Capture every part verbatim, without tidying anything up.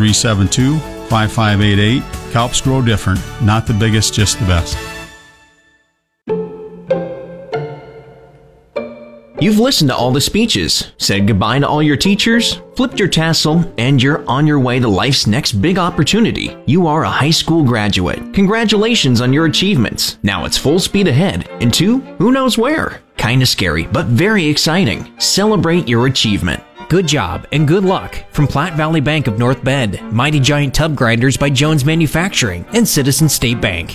three seven two, five five eight eight. Calps grow different, not the biggest, just the best. You've listened to all the speeches, said goodbye to all your teachers, flipped your tassel, and you're on your way to life's next big opportunity. You are a high school graduate. Congratulations on your achievements. Now it's full speed ahead into who knows where. Kinda scary, but very exciting. Celebrate your achievement. Good job and good luck from Platte Valley Bank of North Bend, Mighty Giant Tub Grinders by Jones Manufacturing, and Citizen State Bank.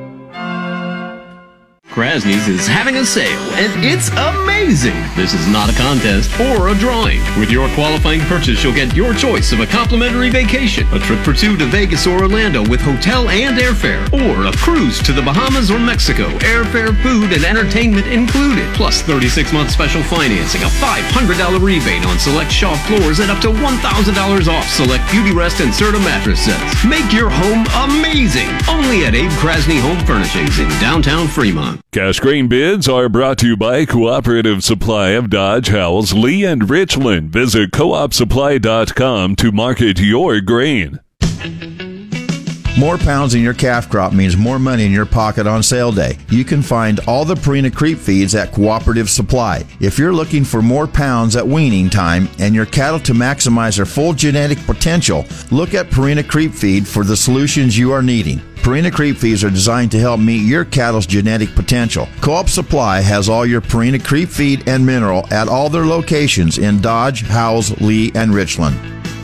Krasny's is having a sale, and it's amazing! This is not a contest or a drawing. With your qualifying purchase, you'll get your choice of a complimentary vacation, a trip for two to Vegas or Orlando with hotel and airfare, or a cruise to the Bahamas or Mexico, airfare, food, and entertainment included, plus thirty-six month special financing, a five hundred dollars rebate on select Shaw floors, and up to one thousand dollars off select Beautyrest and Serta mattress sets. Make your home amazing! Only at Abe Krasny Home Furnishings in downtown Fremont. Cash grain bids are brought to you by Cooperative Supply of Dodge, Howells, Lee, and Richland. Visit co op supply dot com to market your grain. More pounds in your calf crop means more money in your pocket on sale day. You can find all the Purina Creep feeds at Cooperative Supply. If you're looking for more pounds at weaning time and your cattle to maximize their full genetic potential, look at Purina Creep Feed for the solutions you are needing. Purina Creep Feeds are designed to help meet your cattle's genetic potential. Co-op Supply has all your Purina Creep Feed and mineral at all their locations in Dodge, Howells, Lee, and Richland.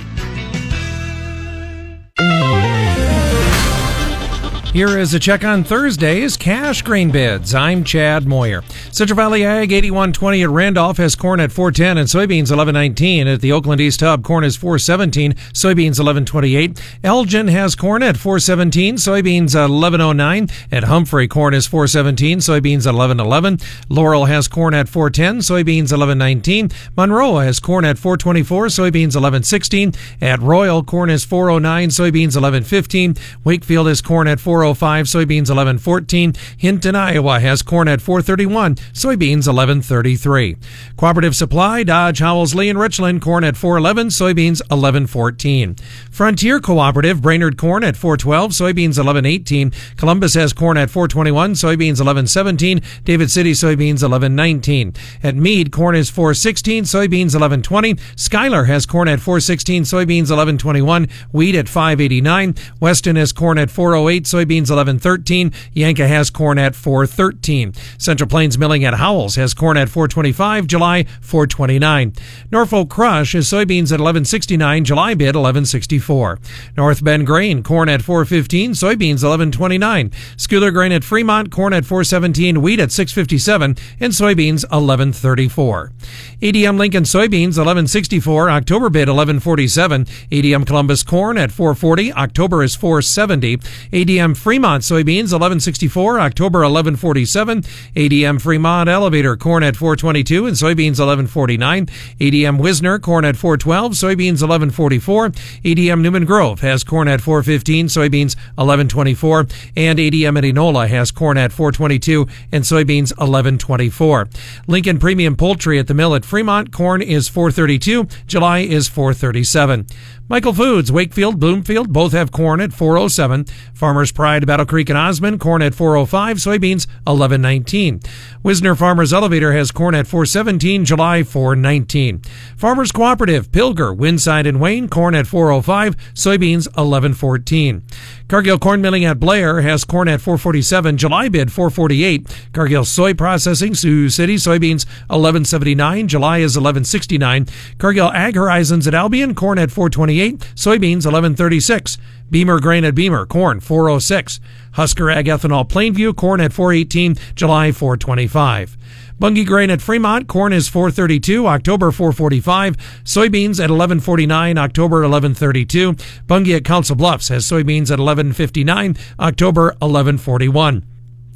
Here is a check on Thursday's cash grain bids. I'm Chad Moyer. Central Valley Ag eighty-one twenty at Randolph has corn at four ten and soybeans eleven nineteen. At the Oakland East Hub, corn is four seventeen, soybeans eleven twenty-eight. Elgin has corn at four seventeen, soybeans eleven oh nine. At Humphrey, corn is four seventeen, soybeans eleven eleven. Laurel has corn at four ten, soybeans eleven nineteen. Monroe has corn at four twenty-four, soybeans eleven sixteen. At Royal, corn is four oh nine, soybeans eleven fifteen. Wakefield has corn at four oh five, soybeans eleven fourteen. Hinton, Iowa has corn at four thirty-one, soybeans eleven thirty-three. Cooperative Supply, Dodge, Howells, Lee, and Richland, corn at four eleven, soybeans eleven fourteen. Frontier Cooperative, Brainerd corn at four twelve, soybeans eleven eighteen. Columbus has corn at four twenty-one, soybeans eleven seventeen. David City, soybeans eleven nineteen. At Meade, corn is four sixteen, soybeans eleven twenty. Schuyler has corn at four sixteen, soybeans eleven twenty-one. Wheat at five eighty-nine. Weston has corn at four oh eight, soybeans eleven thirteen. Yanka has corn at four thirteen. Central Plains Milling at Howells has corn at four twenty-five, July four twenty-nine. Norfolk Crush is soybeans at eleven sixty-nine, July bid eleven sixty-four. North Bend Grain, corn at four fifteen, soybeans eleven twenty-nine. Schuyler Grain at Fremont, corn at four seventeen, wheat at six fifty-seven, and soybeans eleven thirty-four. A D M Lincoln soybeans eleven sixty-four, October bid eleven forty-seven. A D M Columbus corn at four forty, October is four seventy. A D M Fremont soybeans eleven sixty-four, October eleven forty-seven. A D M Fremont Elevator corn at four twenty-two and soybeans eleven forty-nine. A D M Wisner corn at four twelve, soybeans eleven forty-four. A D M Newman Grove has corn at four fifteen, soybeans eleven twenty-four, and A D M at Enola has corn at four twenty-two and soybeans eleven twenty-four. Lincoln Premium Poultry at the mill at Fremont, corn is four thirty-two, July is four thirty-seven. Michael Foods, Wakefield, Bloomfield, both have corn at four oh seven. Farmers Pride, Battle Creek and Osmond, corn at four oh five, soybeans eleven nineteen. Wisner Farmers Elevator has corn at four seventeen, July four nineteen. Farmers Cooperative, Pilger, Winside and Wayne, corn at four oh five, soybeans eleven fourteen. Cargill Corn Milling at Blair has corn at four forty-seven, July bid four forty-eight. Cargill Soy Processing, Sioux City, soybeans eleven seventy-nine, July is eleven sixty-nine. Cargill Ag Horizons at Albion, corn at four twenty-eight, soybeans eleven thirty-six. Beamer Grain at Beamer, corn four oh six. Husker Ag Ethanol Plainview, corn at four eighteen, July four twenty-five. Bunge Grain at Fremont, corn is four thirty-two, October four forty-five. Soybeans at eleven forty-nine, October eleven thirty-two. Bunge at Council Bluffs has soybeans at eleven fifty-nine, October eleven forty-one.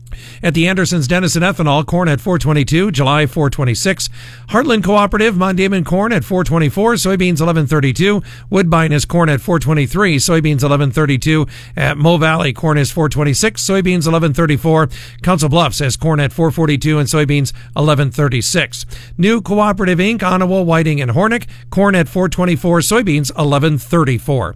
At the Andersons Denison Ethanol, corn at four twenty-two, July four twenty-six. Heartland Cooperative, Mondayman corn at four twenty-four, soybeans eleven thirty-two. Woodbine is corn at four twenty-three, soybeans eleven thirty-two. At Mo Valley, corn is four twenty-six, soybeans eleven thirty-four. Council Bluffs has corn at four forty-two and soybeans eleven thirty-six. New Cooperative Incorporated, Onawa, Whiting, and Hornick, corn at four twenty-four, soybeans eleven thirty-four.